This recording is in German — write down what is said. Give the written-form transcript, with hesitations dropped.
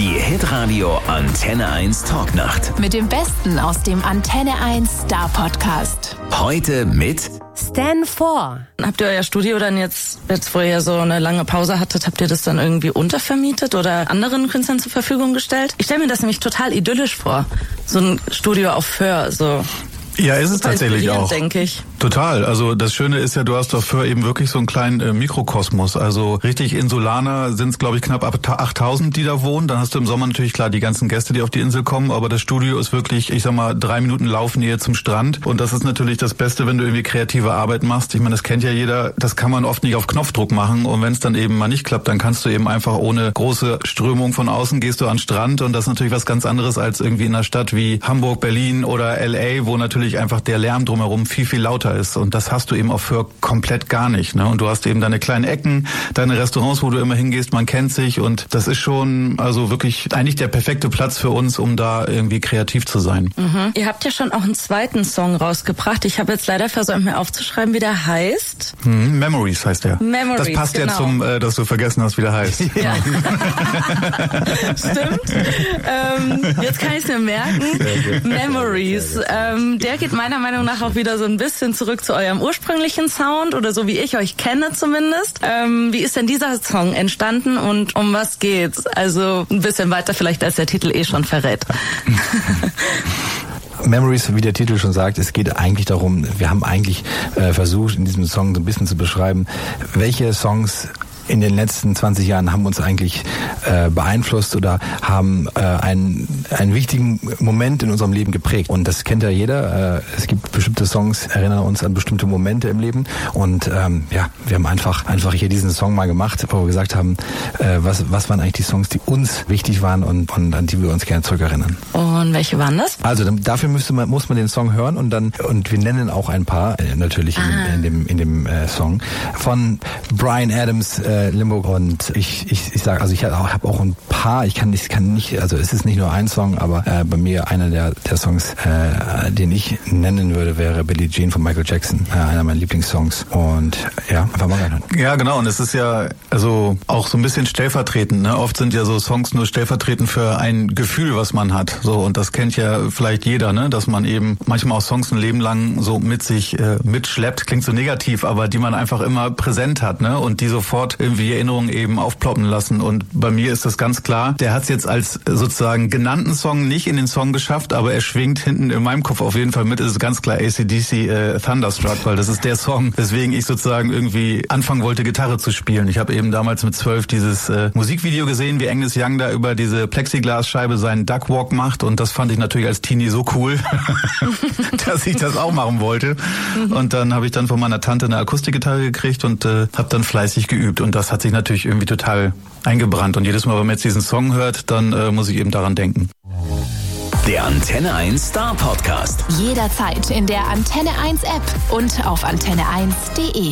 Die Hitradio Antenne 1 Talknacht. Mit dem Besten aus dem Antenne 1 Star Podcast. Heute mit Stan 4. Habt ihr euer Studio dann jetzt wo ihr so eine lange Pause hattet, habt ihr das dann irgendwie untervermietet oder anderen Künstlern zur Verfügung gestellt? Ich stelle mir das nämlich total idyllisch vor. So ein Studio auf Föhr, so. Ja, ist es tatsächlich auch. Denke ich. Total. Also das Schöne ist ja, du hast auf Föhr eben wirklich so einen kleinen Mikrokosmos. Also richtig Insulaner sind es, glaube ich, knapp 8000, die da wohnen. Dann hast du im Sommer natürlich klar die ganzen Gäste, die auf die Insel kommen. Aber das Studio ist wirklich, ich sag mal, 3 Minuten Laufnähe zum Strand. Und das ist natürlich das Beste, wenn du irgendwie kreative Arbeit machst. Ich meine, das kennt ja jeder. Das kann man oft nicht auf Knopfdruck machen. Und wenn es dann eben mal nicht klappt, dann kannst du eben einfach ohne große Strömung von außen gehst du an den Strand. Und das ist natürlich was ganz anderes als irgendwie in einer Stadt wie Hamburg, Berlin oder LA, wo natürlich einfach der Lärm drumherum viel, viel lauter ist. Und das hast du eben auf Föhr komplett gar nicht. Ne? Und du hast eben deine kleinen Ecken, deine Restaurants, wo du immer hingehst, man kennt sich. Und das ist schon also wirklich eigentlich der perfekte Platz für uns, um da irgendwie kreativ zu sein. Mhm. Ihr habt ja schon auch einen zweiten Song rausgebracht. Ich habe jetzt leider versäumt, mir aufzuschreiben, wie der heißt. Memories heißt der. Memories, das passt genau. Ja zum, dass du vergessen hast, wie der heißt. Ja. Stimmt. Jetzt kann ich es mir merken. Memories. Der geht meiner Meinung nach auch wieder so ein bisschen zurück zu eurem ursprünglichen Sound oder so wie ich euch kenne zumindest. Wie ist denn dieser Song entstanden und um was geht's? Also ein bisschen weiter vielleicht, als der Titel schon verrät. Memories, wie der Titel schon sagt, es geht eigentlich darum, wir haben eigentlich versucht, in diesem Song so ein bisschen zu beschreiben, welche Songs in den letzten 20 Jahren haben uns eigentlich beeinflusst oder haben einen wichtigen Moment in unserem Leben geprägt. Und das kennt ja jeder. Es gibt bestimmte Songs, erinnern uns an bestimmte Momente im Leben. Und wir haben einfach hier diesen Song mal gemacht, wo wir gesagt haben, was waren eigentlich die Songs, die uns wichtig waren und an die wir uns gerne zurückerinnern. Und welche waren das? Also dafür muss man den Song hören und wir nennen auch ein paar natürlich in dem Song von Bryan Adams, Limbo, und ich sage, also ich habe auch ein paar, ich kann nicht, also es ist nicht nur ein Song, aber bei mir einer der Songs, den ich nennen würde, wäre Billie Jean von Michael Jackson, einer meiner Lieblingssongs, und ja, einfach mal reinhören. Ja, genau, und es ist ja also auch so ein bisschen stellvertretend, ne? Oft sind ja so Songs nur stellvertretend für ein Gefühl, was man hat, so, und das kennt ja vielleicht jeder, ne? Dass man eben manchmal auch Songs ein Leben lang so mit sich mitschleppt, klingt so negativ, aber die man einfach immer präsent hat, ne? Und die sofort irgendwie Erinnerungen eben aufploppen lassen. Und bei mir ist das ganz klar. Der hat es jetzt als sozusagen genannten Song nicht in den Song geschafft, aber er schwingt hinten in meinem Kopf auf jeden Fall mit. Es ist ganz klar AC/DC Thunderstruck, weil das ist der Song, weswegen ich sozusagen irgendwie anfangen wollte, Gitarre zu spielen. Ich habe eben damals mit 12 dieses Musikvideo gesehen, wie Angus Young da über diese Plexiglasscheibe seinen Duckwalk macht, und das fand ich natürlich als Teenie so cool, dass ich das auch machen wollte. Und dann habe ich dann von meiner Tante eine Akustikgitarre gekriegt und habe dann fleißig geübt, und das hat sich natürlich irgendwie total eingebrannt. Und jedes Mal, wenn man jetzt diesen Song hört, dann muss ich eben daran denken. der Antenne 1 Star Podcast. Jederzeit in der Antenne 1 App und auf antenne1.de.